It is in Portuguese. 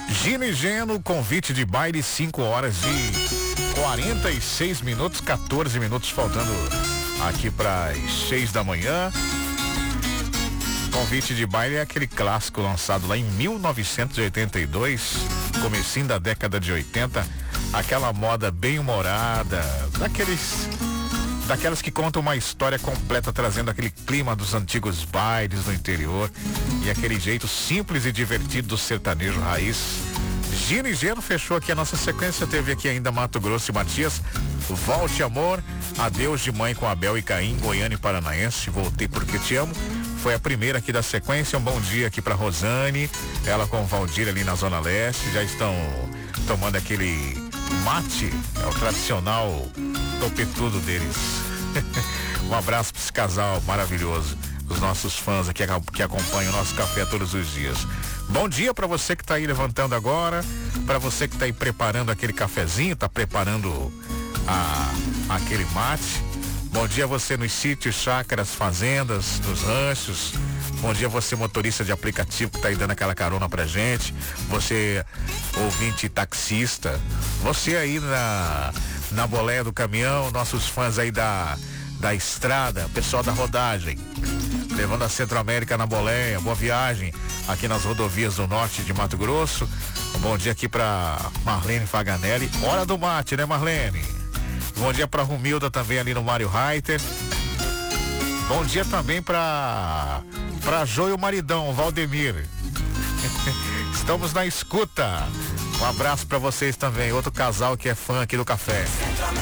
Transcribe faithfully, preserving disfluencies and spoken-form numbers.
Gino e Geno, convite de baile, cinco horas e quarenta e seis minutos, quatorze minutos faltando aqui para as seis da manhã. Convite de baile é aquele clássico lançado lá em mil novecentos e oitenta e dois, comecinho da década de oitenta, aquela moda bem humorada, daqueles daquelas que contam uma história completa, trazendo aquele clima dos antigos bailes do interior e aquele jeito simples e divertido do sertanejo raiz. Gino e Geno fechou aqui a nossa sequência. Teve aqui ainda Mato Grosso e Matias, Volte Amor, Adeus de Mãe com Abel e Caim, Goiânia e Paranaense, Voltei Porque Te Amo. Foi a primeira aqui da sequência. Um bom dia aqui pra Rosane, ela com o Valdir ali na Zona Leste, já estão tomando aquele mate, é o tradicional topetudo deles. Um abraço pra esse casal maravilhoso, os nossos fãs aqui que acompanham o nosso café todos os dias. Bom dia para você que tá aí levantando agora, para você que tá aí preparando aquele cafezinho, tá preparando a, aquele mate. Bom dia você nos sítios, chácaras, fazendas, nos ranchos. Bom dia você motorista de aplicativo que tá aí dando aquela carona pra gente. Você ouvinte taxista. Você aí na, na boleia do caminhão, nossos fãs aí da, da estrada, pessoal da rodagem, levando a Centro-América na boleia. Boa viagem aqui nas rodovias do norte de Mato Grosso. Um bom dia aqui pra Marlene Faganelli. Hora do mate, né, Marlene? Bom dia pra Romilda também ali no Mário Reiter. Bom dia também pra pra Jô e o maridão, Valdemir. Estamos na escuta. Um abraço pra vocês também. Outro casal que é fã aqui do café.